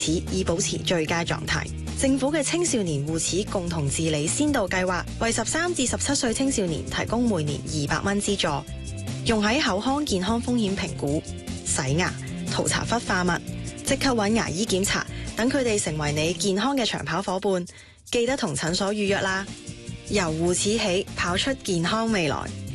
齒，以保持最佳狀態。政府嘅青少年護齒共同治理先導計劃，為13至17歲青少年提供每年200蚊資助，用喺口腔健康風險評估、洗牙、塗搽氟化物、即刻揾牙醫檢查，等佢哋成為你健康嘅長跑夥伴。記得同診所預約啦。由護齒起，跑出健康未來。